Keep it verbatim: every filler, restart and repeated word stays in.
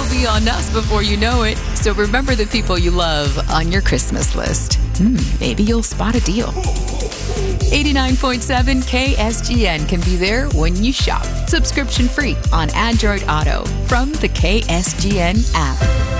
will be on us before you know it. So remember the people you love on your Christmas list. Hmm, maybe you'll spot a deal. eighty-nine point seven K S G N can be there when you shop. Subscription free on Android Auto from the K S G N app.